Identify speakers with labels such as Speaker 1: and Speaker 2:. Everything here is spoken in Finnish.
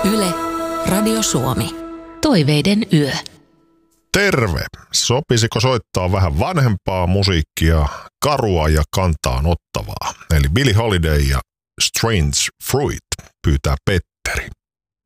Speaker 1: Yle, Radio Suomi. Toiveiden yö.
Speaker 2: Terve! Sopisiko soittaa vähän vanhempaa musiikkia, karua ja kantaan ottavaa? Eli Billie Holiday ja Strange Fruit pyytää Petteri.